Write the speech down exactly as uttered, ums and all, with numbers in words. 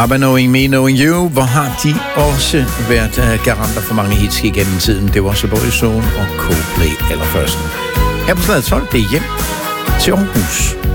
ABBA, Knowing Me, Knowing You, hvor har de også været uh, garanter for mange hits igennem tiden. Det var så Boyzone og Coldplay allerførst. Her på slaget tolv, det er hjem til Aarhus.